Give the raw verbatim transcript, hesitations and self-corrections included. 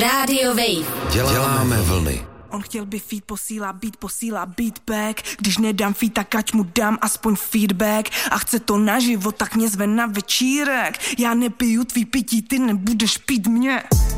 Radio Wave. Děláme vlny. On chtěl by feed, posílá beat, posílá beatback. Když nedám feed, tak ať mu dám aspoň feedback. A chce to naživo, tak mě zve na večírek. Já nepiju tvý pití, ty nebudeš pít mě.